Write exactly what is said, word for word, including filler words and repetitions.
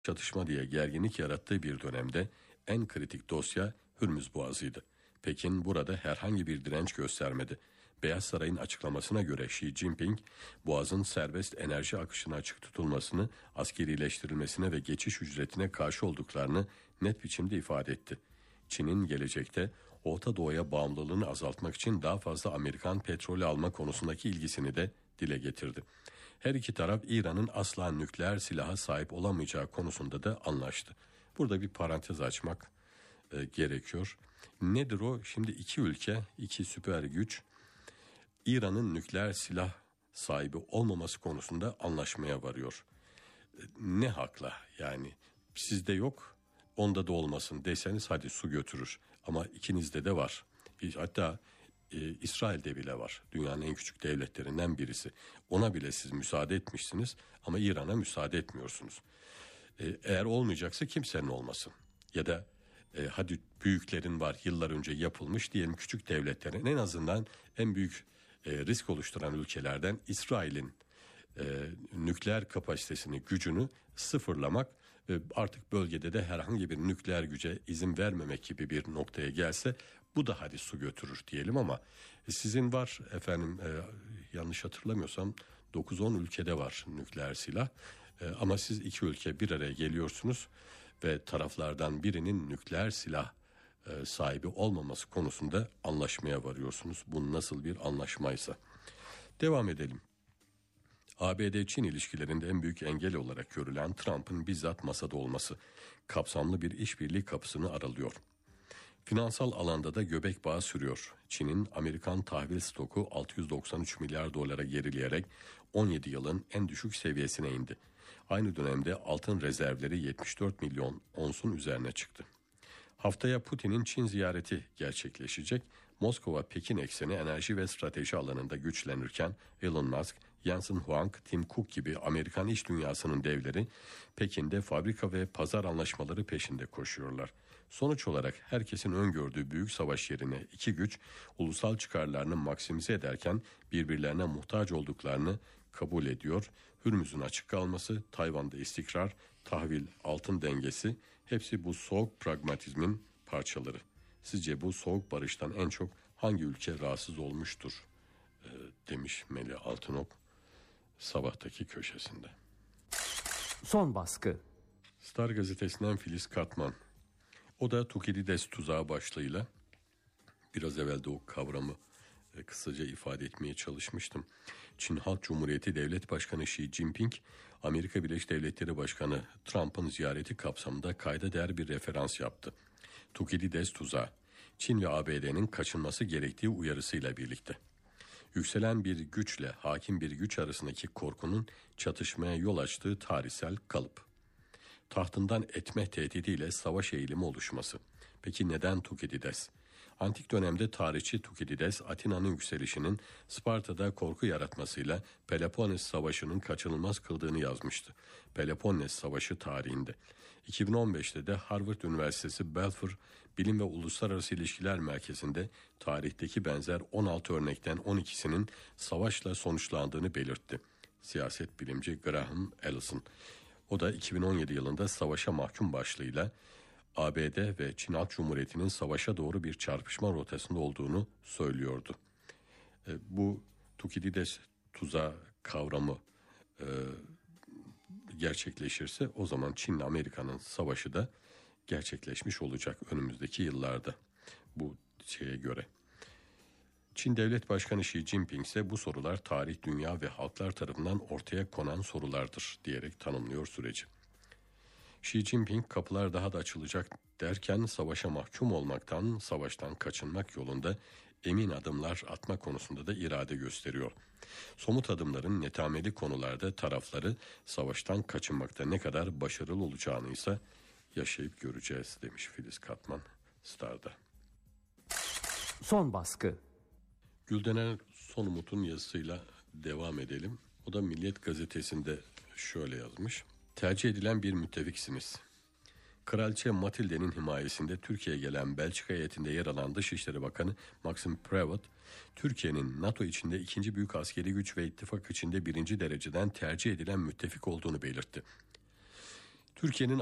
çatışma diye gerginlik yarattığı bir dönemde en kritik dosya Hürmüz Boğazı'ydı. Pekin burada herhangi bir direnç göstermedi. Beyaz Saray'ın açıklamasına göre Xi Jinping, Boğaz'ın serbest enerji akışına açık tutulmasını, askerileştirilmesine ve geçiş ücretine karşı olduklarını net biçimde ifade etti. Çin'in gelecekte Orta Doğu'ya bağımlılığını azaltmak için daha fazla Amerikan petrolü alma konusundaki ilgisini de dile getirdi. Her iki taraf İran'ın asla nükleer silaha sahip olamayacağı konusunda da anlaştı. Burada bir parantez açmak e, gerekiyor. Nedir o? Şimdi iki ülke, iki süper güç İran'ın nükleer silah sahibi olmaması konusunda anlaşmaya varıyor. E, ne hakla? Yani sizde yok, onda da olmasın deseniz hadi su götürür. Ama ikinizde de var. Hatta e, İsrail'de bile var. Dünyanın en küçük devletlerinden birisi. Ona bile siz müsaade etmişsiniz ama İran'a müsaade etmiyorsunuz. E, eğer olmayacaksa kimsenin olmasın. Ya da e, hadi büyüklerin var, yıllar önce yapılmış, diyelim küçük devletlerin, en azından en büyük e, risk oluşturan ülkelerden İsrail'in e, nükleer kapasitesini, gücünü sıfırlamak ve artık bölgede de herhangi bir nükleer güce izin vermemek gibi bir noktaya gelse, bu da hadi su götürür diyelim. Ama sizin var efendim, e, yanlış hatırlamıyorsam dokuz on ülkede var nükleer silah, e, ama siz iki ülke bir araya geliyorsunuz ve taraflardan birinin nükleer silah e, sahibi olmaması konusunda anlaşmaya varıyorsunuz. Bu nasıl bir anlaşmaysa. Devam edelim. A B D-Çin ilişkilerinde en büyük engel olarak görülen Trump'ın bizzat masada olması kapsamlı bir işbirliği kapısını aralıyor. Finansal alanda da göbek bağı sürüyor. Çin'in Amerikan tahvil stoku altı yüz doksan üç milyar dolara gerileyerek on yedi yılın en düşük seviyesine indi. Aynı dönemde altın rezervleri yetmiş dört milyon onsun üzerine çıktı. Haftaya Putin'in Çin ziyareti gerçekleşecek. Moskova-Pekin ekseni enerji ve strateji alanında güçlenirken Elon Musk, Jensen Huang, Tim Cook gibi Amerikan iş dünyasının devleri Pekin'de fabrika ve pazar anlaşmaları peşinde koşuyorlar. Sonuç olarak herkesin öngördüğü büyük savaş yerine iki güç ulusal çıkarlarını maksimize ederken birbirlerine muhtaç olduklarını kabul ediyor. Hürmüz'ün açık kalması, Tayvan'da istikrar, tahvil, altın dengesi, hepsi bu soğuk pragmatizmin parçaları. Sizce bu soğuk barıştan en çok hangi ülke rahatsız olmuştur? E, demiş Melih Altınok Sabah'taki köşesinde. Son baskı. Star gazetesinden Filiz Katman. O da Tukidides tuzağı başlığıyla, biraz evvel de o kavramı e, kısaca ifade etmeye çalışmıştım. Çin Halk Cumhuriyeti Devlet Başkanı Xi Jinping, Amerika Birleşik Devletleri Başkanı Trump'ın ziyareti kapsamında kayda değer bir referans yaptı. Tukidides tuzağı, Çin ve A B D'nin kaçınması gerektiği uyarısıyla birlikte. Yükselen bir güçle hakim bir güç arasındaki korkunun çatışmaya yol açtığı tarihsel kalıp. Tahtından etme tehdidiyle savaş eğilimi oluşması. Peki neden Tukidides? Antik dönemde tarihçi Tukidides, Atina'nın yükselişinin Sparta'da korku yaratmasıyla Peloponnes Savaşı'nın kaçınılmaz kıldığını yazmıştı. Peloponnes Savaşı tarihinde. iki bin on beşte de Harvard Üniversitesi Belfer Bilim ve Uluslararası İlişkiler Merkezi'nde tarihteki benzer on altı örnekten on ikisinin savaşla sonuçlandığını belirtti. Siyaset bilimci Graham Allison. O da iki bin on yedi yılında savaşa mahkum başlığıyla A B D ve Çin Halk Cumhuriyeti'nin savaşa doğru bir çarpışma rotasında olduğunu söylüyordu. E, bu Tukidides tuzağı kavramı e, gerçekleşirse o zaman Çin ile Amerika'nın savaşı da gerçekleşmiş olacak önümüzdeki yıllarda bu şeye göre. Çin Devlet Başkanı Xi Jinping ise bu sorular tarih, dünya ve halklar tarafından ortaya konan sorulardır diyerek tanımlıyor süreci. Xi Jinping kapılar daha da açılacak derken savaşa mahkum olmaktan, savaştan kaçınmak yolunda emin adımlar atma konusunda da irade gösteriyor. Somut adımların netameli konularda tarafları savaştan kaçınmakta ne kadar başarılı olacağını ise yaşayıp göreceğiz demiş Filiz Katman Star'da. Son baskı. Güldener Son Umut'un yazısıyla devam edelim. O da Milliyet Gazetesi'nde şöyle yazmış. Tercih edilen bir müttefiksiniz. Kraliçe Matilde'nin himayesinde Türkiye'ye gelen Belçika heyetinde yer alan Dışişleri Bakanı Maxime Prévost, Türkiye'nin NATO içinde ikinci büyük askeri güç ve ittifak içinde birinci dereceden tercih edilen müttefik olduğunu belirtti. Türkiye'nin